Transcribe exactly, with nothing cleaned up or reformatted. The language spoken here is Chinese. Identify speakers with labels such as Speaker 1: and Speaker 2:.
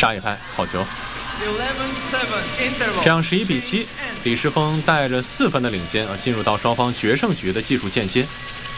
Speaker 1: 杀一拍，好球！这样十一比七，李世峰带着四分的领先啊，进入到双方决胜局的技术间歇。